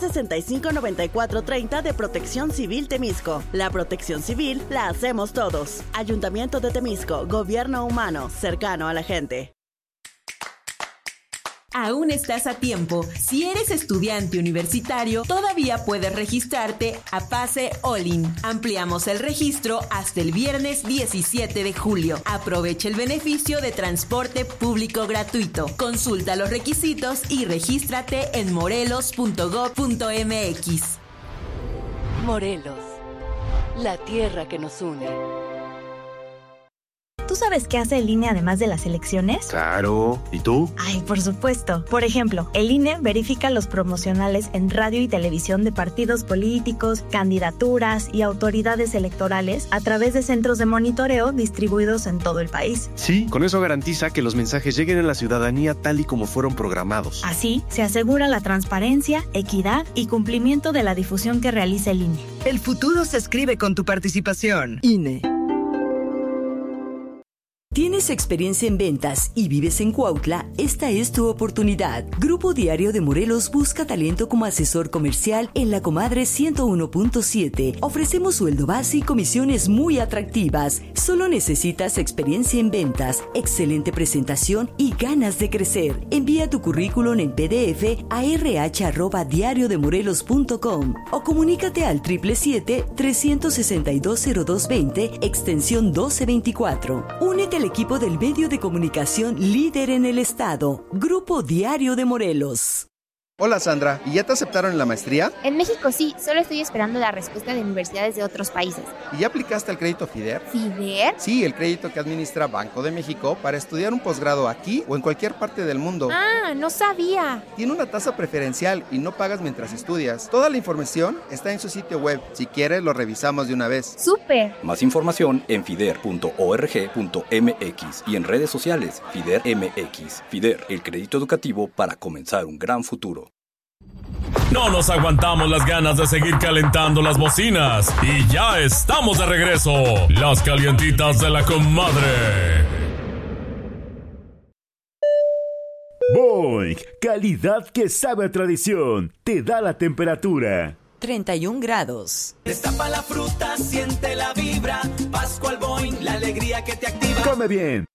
365-9430 de Protección Civil Temisco. La protección civil la hacemos todos. Ayuntamiento de Temisco, gobierno humano, cercano a la gente. Aún estás a tiempo. Si eres estudiante universitario, todavía puedes registrarte a Pase All-in. Ampliamos el registro hasta el viernes 17 de julio. Aprovecha el beneficio de transporte público gratuito. Consulta los requisitos y regístrate en morelos.gov.mx. Morelos, la tierra que nos une. ¿Tú sabes qué hace el INE además de las elecciones? Claro. ¿Y tú? Ay, por supuesto. Por ejemplo, el INE verifica los promocionales en radio y televisión de partidos políticos, candidaturas y autoridades electorales a través de centros de monitoreo distribuidos en todo el país. Sí, con eso garantiza que los mensajes lleguen a la ciudadanía tal y como fueron programados. Así, se asegura la transparencia, equidad y cumplimiento de la difusión que realiza el INE. El futuro se escribe con tu participación. INE. ¿Tienes experiencia en ventas y vives en Cuautla? Esta es tu oportunidad. Grupo Diario de Morelos busca talento como asesor comercial en La Comadre 101.7. Ofrecemos sueldo base y comisiones muy atractivas. Solo necesitas experiencia en ventas, excelente presentación y ganas de crecer. Envía tu currículum en PDF a rh@diariodemorelos.com o comunícate al 777-362-0220, extensión 1224. Únete al equipo del medio de comunicación líder en el estado, Grupo Diario de Morelos. Hola Sandra, ¿y ya te aceptaron en la maestría? En México sí, solo estoy esperando la respuesta de universidades de otros países. ¿Y ya aplicaste al crédito FIDER? ¿FIDER? Sí, el crédito que administra Banco de México para estudiar un posgrado aquí o en cualquier parte del mundo. Ah, no sabía. Tiene una tasa preferencial y no pagas mientras estudias. Toda la información está en su sitio web. Si quieres, lo revisamos de una vez. ¡Súper! Más información en fider.org.mx y en redes sociales FIDER MX. FIDER, el crédito educativo para comenzar un gran futuro. No nos aguantamos las ganas de seguir calentando las bocinas y ya estamos de regreso. Las calientitas de la comadre. Boing, calidad que sabe a tradición. Te da la temperatura. 31 grados. Destapa la fruta, siente la vibra. Pascual Boing, la alegría que te activa. Come bien,